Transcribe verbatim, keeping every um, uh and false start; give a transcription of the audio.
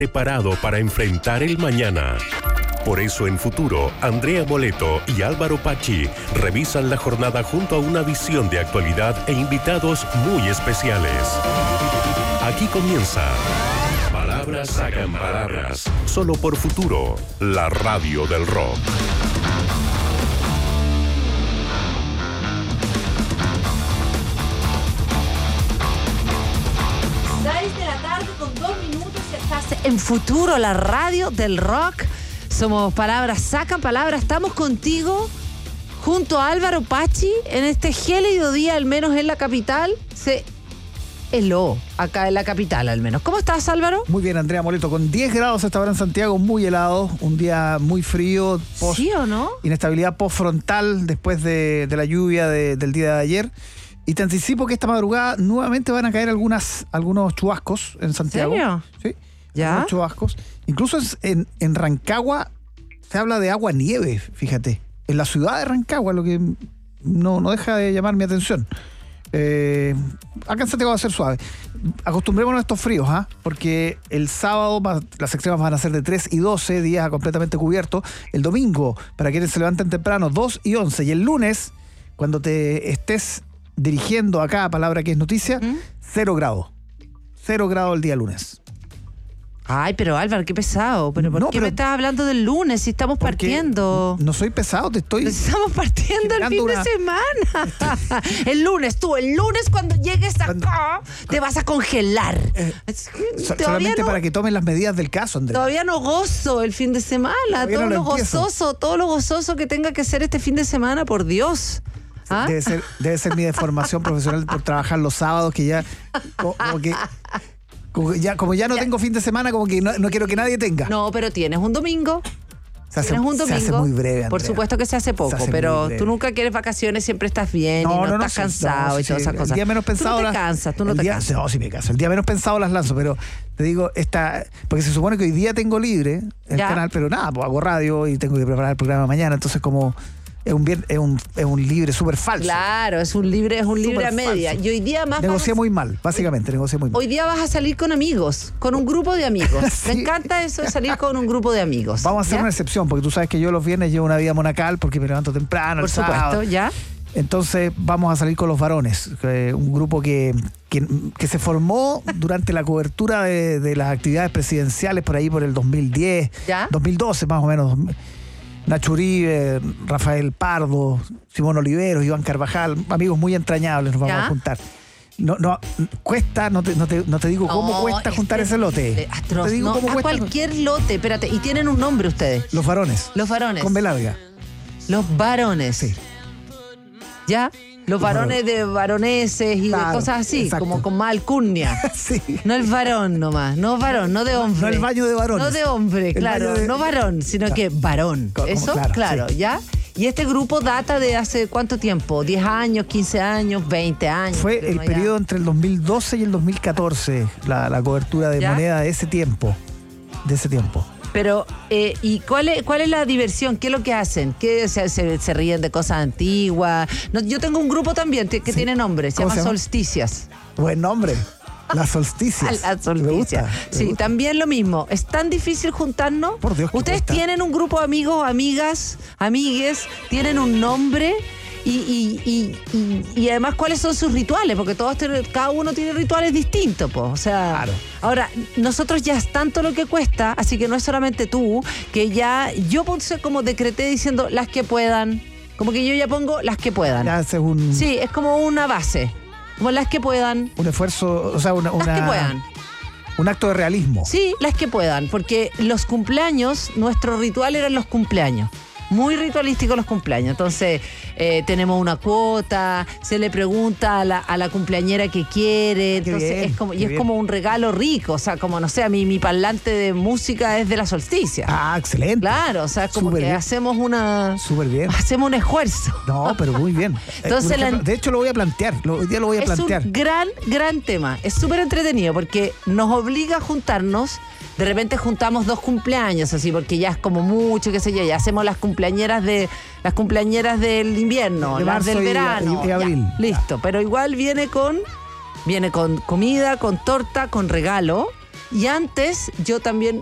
Preparado para enfrentar el mañana. Por eso en Futuro, Andrea Moleto y Álvaro Pachi revisan la jornada junto a una visión de actualidad e invitados muy especiales. Aquí comienza Palabras Sacan Palabras, solo por Futuro, la radio del rock. En Futuro, la radio del rock. Somos Palabras Sacan Palabras. Estamos contigo junto a Álvaro Pachi en este gélido día, al menos en la capital. Se heló acá en la capital, al menos. ¿Cómo estás, Álvaro? Muy bien, Andrea Moleto. Con diez grados hasta ahora en Santiago, muy helado. Un día muy frío. Post, ¿Sí o no? Inestabilidad postfrontal después de, de la lluvia de, del día de ayer. Y te anticipo que esta madrugada nuevamente van a caer algunas, algunos chubascos en Santiago. ¿En serio? Sí. ¿Ya? Muchos chubascos. Incluso en, en Rancagua se habla de agua nieve, fíjate. En la ciudad de Rancagua, lo que no, no deja de llamar mi atención. Eh, acá en Santiago va a ser suave. Acostumbrémonos a estos fríos, ¿ah? ¿eh? Porque el sábado va, las extremas van a ser de tres y doce, días completamente cubiertos. El domingo, para quienes se levanten temprano, dos y once. Y el lunes, cuando te estés dirigiendo acá a Palabra que es Noticia, ¿Mm? cero grados. Cero grados el día lunes. Ay, pero Álvaro, qué pesado. ¿Pero por no, qué pero me estás hablando del lunes si estamos partiendo? No soy pesado, te estoy... Estamos partiendo el fin una... de semana. El lunes, tú, el lunes cuando llegues acá, cuando... te vas a congelar. Eh, solamente no... para que tomen las medidas del caso, Andrea. Todavía no gozo el fin de semana. Todavía todo no lo, lo gozoso, todo lo gozoso que tenga que ser este fin de semana, por Dios. ¿Ah? Debe ser, debe ser mi deformación profesional por trabajar los sábados, que ya... Como, como que... Como ya, como ya no tengo fin de semana, como que no, no quiero que nadie tenga. No, pero tienes un domingo. Se hace, tienes un domingo. Se hace muy breve, Andrea. Por supuesto que se hace poco, se hace pero tú nunca quieres vacaciones, siempre estás bien no, y no, no estás no, cansado no, y sí, todas esas cosas. El día menos pensado... Tú no te cansas, tú no te día, cansas. No, sí me canso. El día menos pensado las lanzo, pero te digo, esta, porque se supone que hoy día tengo libre el ya. canal, pero nada, pues hago radio y tengo que preparar el programa mañana, entonces como... Es un, bien, es un, es un libre súper falso. Claro, es un libre, es un libre a media. Falso. Y hoy día más. Negocié a... muy mal, básicamente, negocié muy mal. Hoy día vas a salir con amigos, con un grupo de amigos. sí. Me encanta eso de salir con un grupo de amigos. Vamos a hacer ¿ya? una excepción, porque tú sabes que yo los viernes llevo una vida monacal porque me levanto temprano. Por el supuesto, sábado. ya. Entonces vamos a salir con los varones, eh, un grupo que, que, que se formó durante la cobertura de, de las actividades presidenciales por ahí por el dos mil diez, ¿ya? dos mil doce más o menos. Nacho Uribe, Rafael Pardo, Simón Oliveros, Iván Carvajal, amigos muy entrañables, nos vamos ¿Ya? a juntar. No, no, cuesta, no te, no te, no te digo no, cómo cuesta juntar ese lote. Atroz, no te digo no, cómo a cuesta. cualquier lote, espérate, y tienen un nombre ustedes. Los varones. Los varones. Con B larga. Los varones. Sí. ¿Ya? Los varones de varoneses y claro, de cosas así, exacto. como con más alcurnia. sí. No el varón nomás, no varón, no de hombre. No el baño de varones. No de hombre, el claro, de... no varón, sino claro. que varón. Como, Eso, claro, claro, sí. ¿ya? Y este grupo data de hace ¿cuánto tiempo? ¿diez años, quince años, veinte años? Fue el ¿no? periodo ya. entre el dos mil doce y el dos mil catorce, la, la cobertura de ¿Ya? moneda de ese tiempo. De ese tiempo. Pero, eh, ¿y cuál es, cuál es la diversión? ¿Qué es lo que hacen? ¿Qué, se, se, se ríen de cosas antiguas? No, yo tengo un grupo también que sí. tiene nombre, se llama, se llama Solsticias. Buen nombre. Las solsticias. Las solsticias. Sí, gusta. También lo mismo. ¿Es tan difícil juntarnos? Por Dios, ¿Ustedes cuesta? tienen un grupo de amigos, amigas, amigues? ¿Tienen un nombre? Y, y, y, y, y además, ¿cuáles son sus rituales? Porque todos tienen, cada uno tiene rituales distintos, pues. O sea, claro. Ahora, nosotros ya es tanto lo que cuesta, así que no es solamente tú, que ya yo puse como decreté diciendo las que puedan. Como que yo ya pongo las que puedan. Ya haces un... Sí, es como una base. Como las que puedan. Un esfuerzo, o sea, una... Las una... que puedan. Un acto de realismo. Sí, las que puedan, porque los cumpleaños, nuestro ritual eran los cumpleaños. Muy ritualísticos los cumpleaños. Entonces, eh, tenemos una cuota, se le pregunta a la, a la cumpleañera qué quiere. Entonces, bien, es como, y bien. es como un regalo rico. O sea, como no sé, a mí mi parlante de música es de la solsticia. Ah, excelente. Claro, o sea, como Súper que bien. hacemos una. Súper bien. Hacemos un esfuerzo. No, pero muy bien. Entonces, eh, ejemplo, la, de hecho, lo voy a plantear. Lo, hoy día lo voy a es plantear. un gran, gran tema. Es súper entretenido porque nos obliga a juntarnos. De repente juntamos dos cumpleaños, así, porque ya es como mucho, qué sé yo, ya hacemos las cumpleañeras de las cumpleañeras del invierno, De las marzo del y- verano. y- y abril. Ya, listo, pero igual viene con viene con comida, con torta, con regalo. Y antes yo también